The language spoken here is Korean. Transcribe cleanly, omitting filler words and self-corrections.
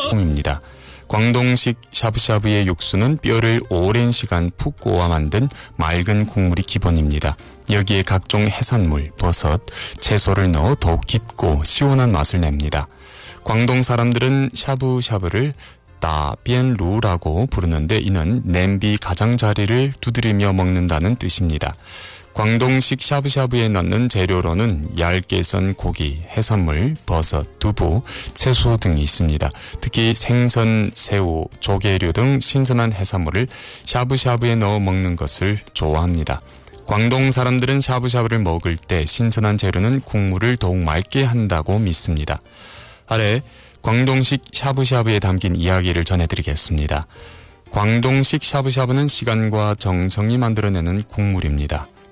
일품입니다. 광동식 샤브샤브의 육수는 뼈를 오랜 시간 푹 꼬아 만든 맑은 국물이 기본입니다. 여기에 각종 해산물, 버섯, 채소를 넣어 더욱 깊고 시원한 맛을 냅니다. 광동 사람들은 샤브샤브를 따비엔루라고 부르는데 이는 냄비 가장자리를 두드리며 먹는다는 뜻입니다. 광동식 샤브샤브에 넣는 재료로는 얇게 썬 고기, 해산물, 버섯, 두부, 채소 등이 있습니다. 특히 생선, 새우, 조개류 등 신선한 해산물을 샤브샤브에 넣어 먹는 것을 좋아합니다. 광동 사람들은 샤브샤브를 먹을 때 신선한 재료는 국물을 더욱 맑게 한다고 믿습니다. 아래 광동식 샤브샤브에 담긴 이야기를 전해드리겠습니다. 광동식 샤브샤브는 시간과 정성이 만들어내는 국물입니다.